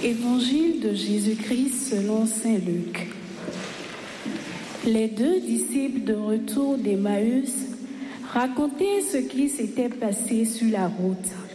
Évangile de Jésus-Christ selon saint Luc. Les deux disciples de retour d'Emmaüs racontaient ce qui s'était passé sur la route.